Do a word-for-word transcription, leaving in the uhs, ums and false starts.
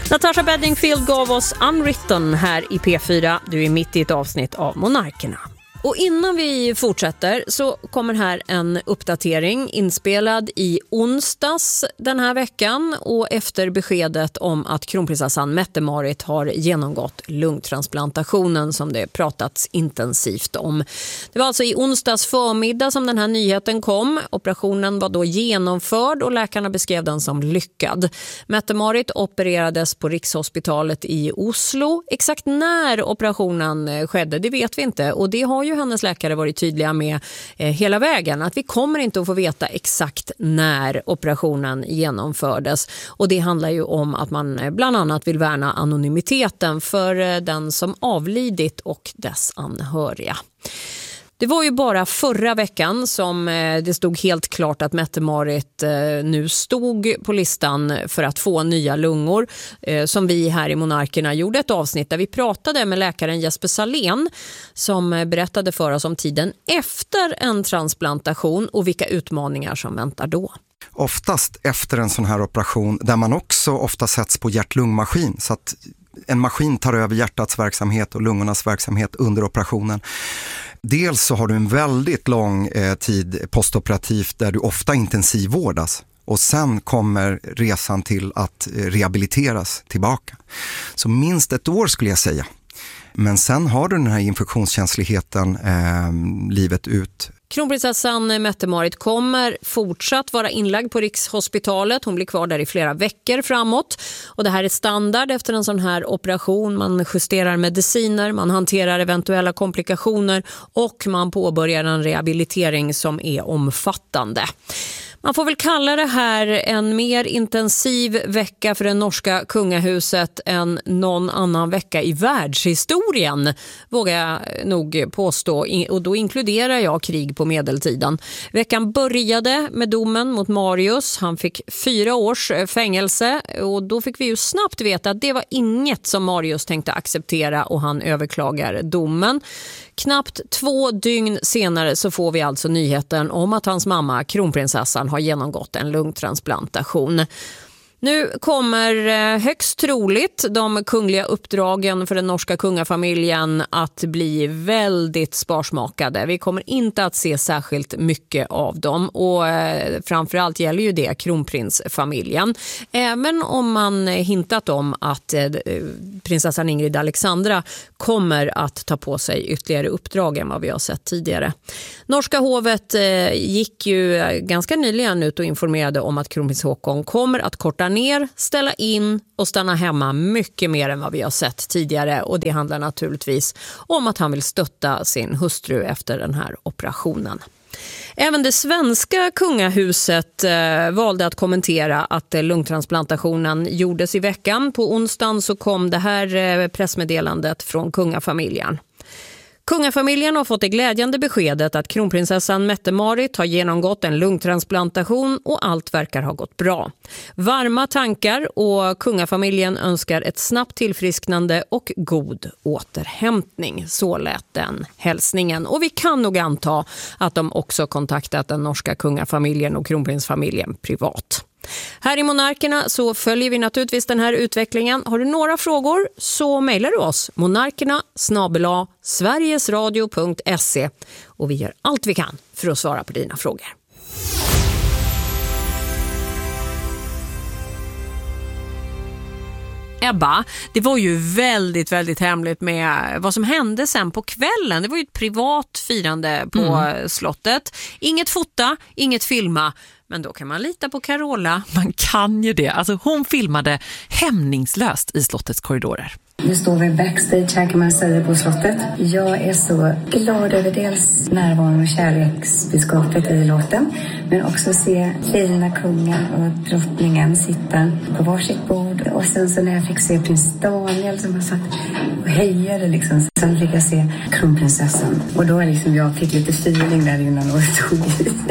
Natasha Bedingfield gav oss Unwritten här i P fyra. Du är mitt i ett avsnitt av Monarkerna. Och innan vi fortsätter så kommer här en uppdatering inspelad i onsdags den här veckan och efter beskedet om att kronprinsessan Mette-Marit har genomgått lungtransplantationen som det pratats intensivt om. Det var alltså i onsdags förmiddag som den här nyheten kom. Operationen var då genomförd och läkarna beskrev den som lyckad. Mette-Marit opererades på Rikshospitalet i Oslo. Exakt när operationen skedde, det vet vi inte, och det har ju hennes läkare varit tydliga med eh, hela vägen att vi kommer inte att få veta exakt när operationen genomfördes, och det handlar ju om att man bland annat vill värna anonymiteten för eh, den som avlidit och dess anhöriga. Det var ju bara förra veckan som det stod helt klart att Mette-Marit nu stod på listan för att få nya lungor, som vi här i Monarkerna gjorde ett avsnitt där vi pratade med läkaren Jesper Salén som berättade för oss om tiden efter en transplantation och vilka utmaningar som väntar då. Oftast efter en sån här operation där man också ofta sätts på hjärt-lungmaskin så att en maskin tar över hjärtats verksamhet och lungornas verksamhet under operationen. Dels så har du en väldigt lång eh, tid postoperativt där du ofta intensivvårdas. Och sen kommer resan till att eh, rehabiliteras tillbaka. Så minst ett år skulle jag säga. Men sen har du den här infektionskänsligheten eh, livet ut. Kronprinsessan Mette-Marit kommer fortsatt vara inlagd på Rikshospitalet. Hon blir kvar där i flera veckor framåt. Och det här är standard efter en sån här operation. Man justerar mediciner, man hanterar eventuella komplikationer och man påbörjar en rehabilitering som är omfattande. Man får väl kalla det här en mer intensiv vecka för det norska kungahuset än någon annan vecka i världshistorien, vågar jag nog påstå. Och då inkluderar jag krig på medeltiden. Veckan började med domen mot Marius. Han fick fyra års fängelse och då fick vi ju snabbt veta att det var inget som Marius tänkte acceptera och han överklagar domen. Knappt två dygn senare så får vi alltså nyheten om att hans mamma, kronprinsessan, har genomgått en lungtransplantation. Nu kommer högst troligt de kungliga uppdragen för den norska kungafamiljen att bli väldigt sparsmakade. Vi kommer inte att se särskilt mycket av dem och framförallt gäller ju det kronprinsfamiljen. Även om man hintat om att prinsessan Ingrid Alexandra kommer att ta på sig ytterligare uppdrag än vad vi har sett tidigare. Norska hovet gick ju ganska nyligen ut och informerade om att kronprins Håkon kommer att korta ner, ställa in och stanna hemma mycket mer än vad vi har sett tidigare, och det handlar naturligtvis om att han vill stötta sin hustru efter den här operationen. Även det svenska kungahuset eh, valde att kommentera att eh, lungtransplantationen gjordes i veckan. På onsdagen så kom det här eh, pressmeddelandet från kungafamiljen. Kungafamiljen har fått det glädjande beskedet att kronprinsessan Mette-Marit har genomgått en lungtransplantation och allt verkar ha gått bra. Varma tankar och kungafamiljen önskar ett snabbt tillfrisknande och god återhämtning. Så lät den hälsningen. Och vi kan nog anta att de också kontaktat den norska kungafamiljen och kronprinsfamiljen privat. Här i Monarkerna så följer vi naturligtvis den här utvecklingen. Har du några frågor så mejlar du oss monarkerna snabel-a sverigesradio punkt se och vi gör allt vi kan för att svara på dina frågor. Ebba, det var ju väldigt, väldigt hemligt med vad som hände sen på kvällen. Det var ju ett privat firande på mm. slottet. Inget fota, inget filma. Men då kan man lita på Carola. Man kan ju det. Alltså hon filmade hämningslöst i slottets korridorer. Nu står vi backstage här kan man säga på slottet. Jag är så glad över dels närvaron och kärleksbudskapet i låten. Men också se fina kungen och drottningen sitta på varsitt bord. Och sen så när jag fick se prins Daniel som har satt och hejade liksom. Sen fick jag se kronprinsessan. Och då liksom jag fick lite feeling där innan och tog i.